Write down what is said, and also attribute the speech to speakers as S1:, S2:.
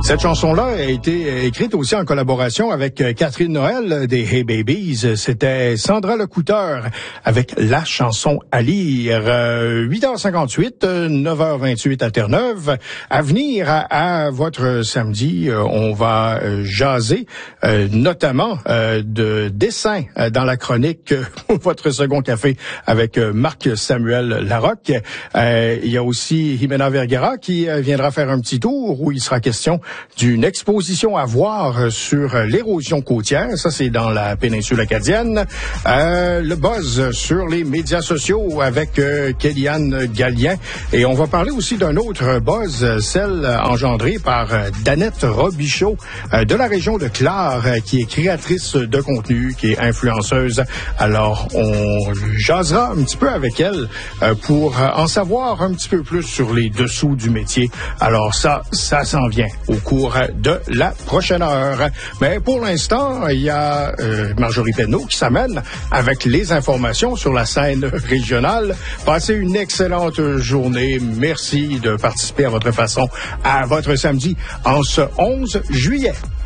S1: Cette chanson-là a été écrite aussi en collaboration avec Catherine Noël des Hey Babies. C'était Sandra Lecouteur avec la chanson à lire. 8h58, 9h28 à Terre-Neuve. À venir à votre samedi, on va jaser notamment de dessin dans la chronique Votre second café avec Marc-Samuel Larocque. Il y a aussi Jimena Vergara qui viendra faire un petit tour où il sera question d'une exposition à voir sur l'érosion côtière. Ça, c'est dans la péninsule acadienne. Le buzz sur les médias sociaux avec Kellyanne Gallien. Et on va parler aussi d'un autre buzz, celle engendrée par Danette Robichaud de la région de Clare, qui est créatrice de contenu, qui est influenceuse. Alors, on jasera un petit peu avec elle pour en savoir un petit peu plus sur les dessous du métier. Alors ça s'en vient au cours de la prochaine heure. Mais pour l'instant, il y a Marjorie Penneau qui s'amène avec les informations sur la scène régionale. Passez une excellente journée. Merci de participer à votre façon à votre samedi en ce 11 juillet.